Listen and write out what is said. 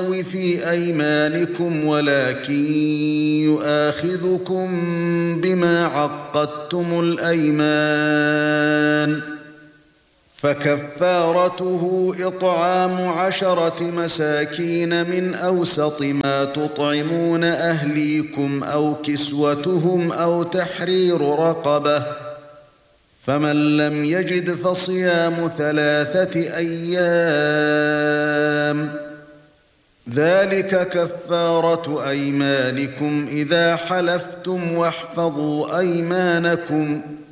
باللغو في أيمانكم ولكن يؤاخذكم بما عقدتم الأيمان فكفارته إطعام 10 مساكين من أوسط ما تطعمون أهليكم أو كسوتهم أو تحرير رقبة فمن لم يجد فصيام 3 أيام ذلك كفارة أيمانكم إذا حلفتم واحفظوا أيمانكم